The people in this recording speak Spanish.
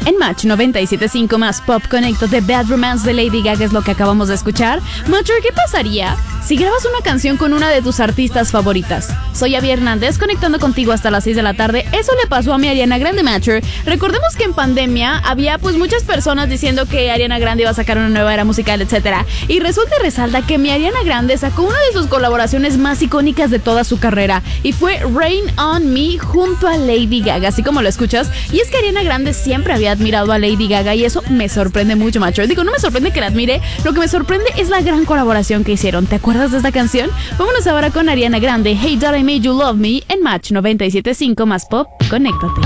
En Match 97.5 más Pop, conéctate. Bad Romance de Lady Gaga es lo que acabamos de escuchar. Matcher, ¿qué pasaría si grabas una canción con una de tus artistas favoritas? Soy Abby Hernández, conectando contigo hasta las 6 de la tarde. Eso le pasó a mi Ariana Grande, Matcher. Recordemos que en pandemia había pues muchas personas diciendo que Ariana Grande iba a sacar una nueva era musical, etc. Y resulta y resalta que mi Ariana Grande sacó una de sus colaboraciones más icónicas de toda su carrera, y fue Rain on Me junto a Lady Gaga, así como lo escuchas. Y es que Ariana Grande siempre había admirado a Lady Gaga y eso me sorprende mucho, Matcher. Digo, no me sorprende que la admire, lo que me sorprende es la gran colaboración que hicieron. ¿Te acuerdas de esta canción? Vámonos ahora con Ariana Grande, Hey That I Made You Love Me, en Match 97.5 más Pop, conéctate.